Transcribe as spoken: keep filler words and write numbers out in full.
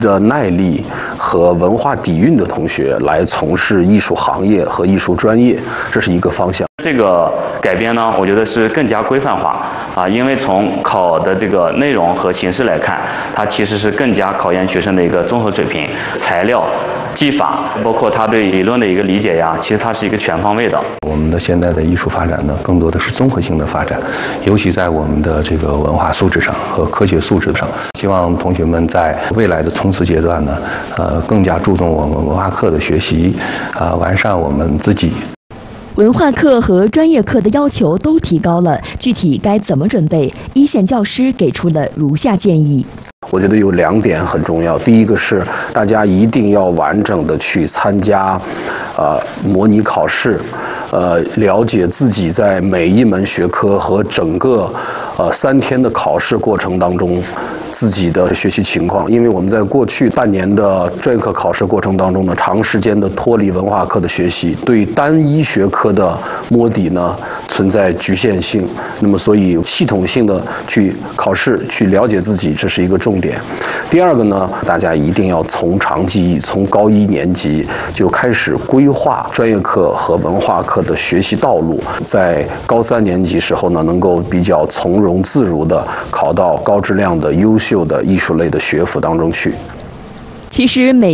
的耐力和文化底蕴的同学来从事艺术行业和艺术专业，这是一个方向。 这个改编呢，我觉得是更加规范化啊，因为从考的这个内容和形式来看，它其实是更加考验学生的一个综合水平、材料、技法，包括他对理论的一个理解呀，其实它是一个全方位的。 我们的现在的艺术发展呢，更多的是综合性的发展，尤其在我们的这个文化素质上和科学素质上，希望同学们在未来的冲刺阶段呢，呃，更加注重我们文化课的学习，啊、呃，完善我们自己。 文化课和专业课的要求都提高了，具体该怎么准备？一线教师给出了如下建议。 我觉得有两点很重要，第一个是大家一定要完整的去参加，呃，模拟考试，呃，了解自己在每一门学科和整个呃三天的考试过程当中自己的学习情况，因为我们在过去半年的专业课考试过程当中呢，长时间的脱离文化课的学习，对单一学科的摸底呢存在局限性。那么，所以系统性的去考试，去了解自己，这是一个重点。第二个呢，大家一定要从长计议，从高一年级就开始规划专业课和文化课的学习道路，在高三年级时候呢，能够比较从容自如的考到高质量的优秀的艺术类的学府当中去。 其实每